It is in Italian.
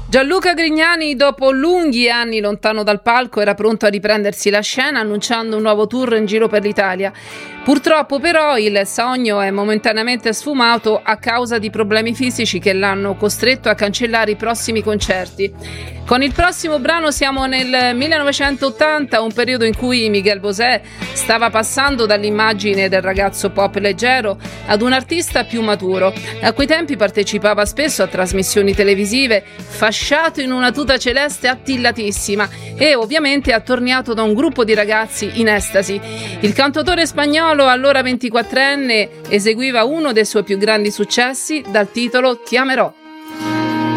Gianluca Grignani, dopo lunghi anni lontano dal palco, era pronto a riprendersi la scena annunciando un nuovo tour in giro per l'Italia. Purtroppo però il sogno è momentaneamente sfumato a causa di problemi fisici che l'hanno costretto a cancellare i prossimi concerti. Con il prossimo brano siamo nel 1980, un periodo in cui Miguel Bosé stava passando dall'immagine del ragazzo pop leggero ad un artista più maturo. A quei tempi partecipava spesso a trasmissioni televisive, fasciato in una tuta celeste attillatissima e ovviamente attorniato da un gruppo di ragazzi in estasi. Il cantautore spagnolo, allora 24enne, eseguiva uno dei suoi più grandi successi dal titolo Ti amerò.